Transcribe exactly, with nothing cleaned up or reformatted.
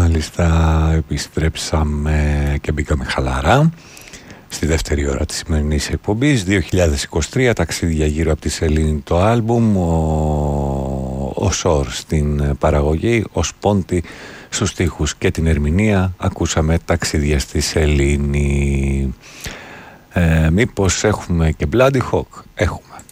μάλιστα επιστρέψαμε και μπήκαμε χαλαρά στη δεύτερη ώρα της σημερινής εκπομπής. Δύο χιλιάδες είκοσι τρία, ταξίδια γύρω από τη σελήνη το άλμπουμ, ο, ο Σορ στην παραγωγή, ο Σπόντι στους στίχους και την ερμηνεία. Ακούσαμε ταξίδια στη σελήνη. ε, Μήπως έχουμε και Bloody Hawk? Έχουμε.